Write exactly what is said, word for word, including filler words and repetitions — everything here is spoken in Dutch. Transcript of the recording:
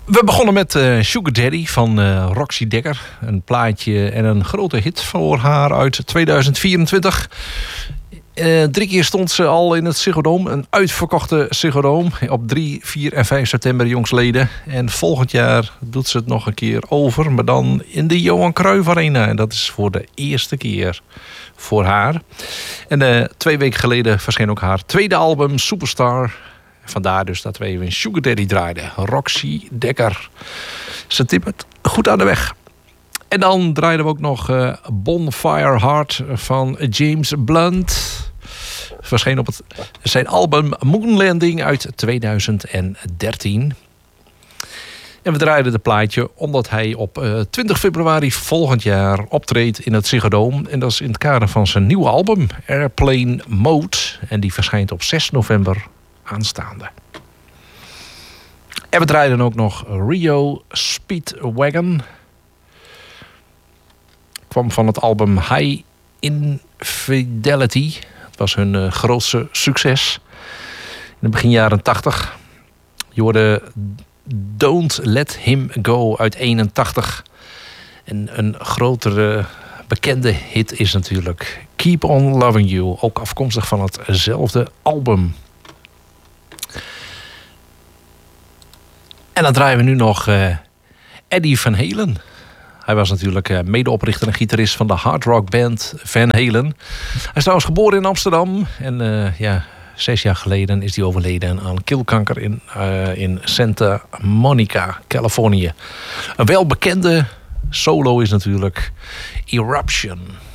We begonnen met uh, Sugar Daddy van uh, Roxy Dekker. Een plaatje en een grote hit voor haar uit tweeduizend vierentwintig. Uh, drie keer stond ze al in het Ziggo Dome. Een uitverkochte Ziggo Dome. Op drie, vier en vijf september jongsleden. En volgend jaar doet ze het nog een keer over. Maar dan in de Johan Cruijff Arena. En dat is voor de eerste keer voor haar. En uh, twee weken geleden verscheen ook haar tweede album, Superstar. Vandaar dus dat we even Sugar Daddy draaiden. Roxy Dekker. Ze tippert goed aan de weg. En dan draaiden we ook nog uh, Bonfire Heart van James Blunt. Verscheen op het, zijn album Moonlanding uit tweeduizend dertien. En we draaiden de plaatje omdat hij op uh, twintig februari volgend jaar optreedt in het Ziggo Dome. En dat is in het kader van zijn nieuwe album Airplane Mode. En die verschijnt op zes november aanstaande. En we draaiden ook nog Rio Speedwagon. Kwam van het album High Infidelity. Het was hun uh, grootste succes in de begin jaren tachtig. Je hoorde Don't Let Him Go uit eenentachtig. En een grotere bekende hit is natuurlijk Keep On Loving You. Ook afkomstig van hetzelfde album. En dan draaien we nu nog uh, Eddie Van Halen. Hij was natuurlijk uh, medeoprichter en gitarist van de hardrockband Van Halen. Hij is trouwens geboren in Amsterdam. En uh, ja, zes jaar geleden is hij overleden aan keelkanker in, uh, in Santa Monica, Californië. Een welbekende solo is natuurlijk Eruption.